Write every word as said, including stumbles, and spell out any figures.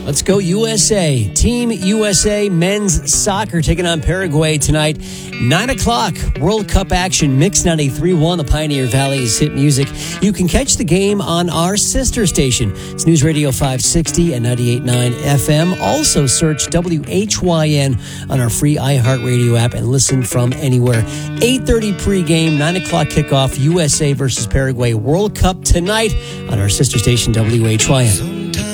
Let's go U S A. Team U S A men's soccer taking on Paraguay tonight. nine o'clock, World Cup action, Mix ninety-three point one, the Pioneer Valley's hit music. You can catch the game on our sister station. It's News Radio five sixty and ninety-eight point nine F M. Also search W H Y N on our free iHeartRadio app and listen from anywhere. eight thirty pregame, nine o'clock kickoff, U S A versus Paraguay World Cup tonight on our sister station W H Y N.